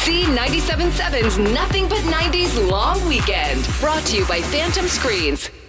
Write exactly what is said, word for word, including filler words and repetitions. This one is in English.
C ninety-seven point seven's Nothing But nineties Long Weekend. Brought to you by Phantom Screens.